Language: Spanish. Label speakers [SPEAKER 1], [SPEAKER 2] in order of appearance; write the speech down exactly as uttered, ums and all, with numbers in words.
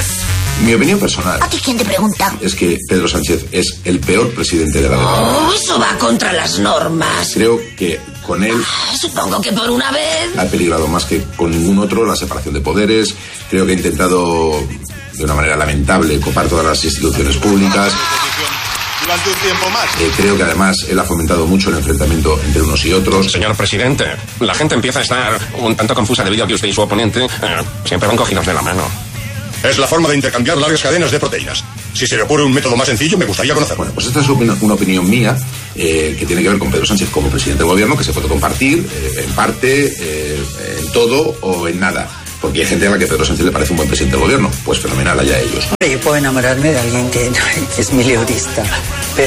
[SPEAKER 1] Mi opinión personal.
[SPEAKER 2] ¿A ti quién te pregunta?
[SPEAKER 1] Es que Pedro Sánchez es el peor presidente de la década.
[SPEAKER 2] Oh, eso va contra las normas.
[SPEAKER 1] Creo que con él...
[SPEAKER 2] Ah, supongo que por una vez...
[SPEAKER 1] Ha peligrado más que con ningún otro la separación de poderes. Creo que ha intentado, de una manera lamentable, copar todas las instituciones públicas.
[SPEAKER 3] Durante un tiempo más.
[SPEAKER 1] Eh, creo que además él ha fomentado mucho el enfrentamiento entre unos y otros.
[SPEAKER 4] Señor presidente, la gente empieza a estar un tanto confusa debido a que usted y su oponente eh, siempre van cogidos de la mano.
[SPEAKER 3] Es la forma de intercambiar largas cadenas de proteínas. Si se le ocurre un método más sencillo, me gustaría conocerlo.
[SPEAKER 1] Bueno, pues esta es una, una opinión mía eh, que tiene que ver con Pedro Sánchez como presidente del gobierno, que se puede compartir eh, en parte, eh, en todo o en nada. Porque hay gente a la que Pedro Sánchez le parece un buen presidente del gobierno. Pues fenomenal, allá ellos.
[SPEAKER 5] Yo puedo enamorarme de alguien que es mileurista.